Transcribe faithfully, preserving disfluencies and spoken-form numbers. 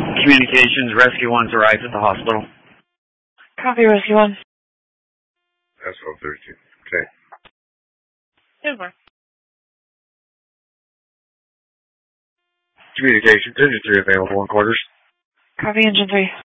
Communications, Rescue one's arrived at the hospital. Copy, Rescue one. That's all thirteen. Okay. Super. Communications, engine three available in quarters. Copy, engine three.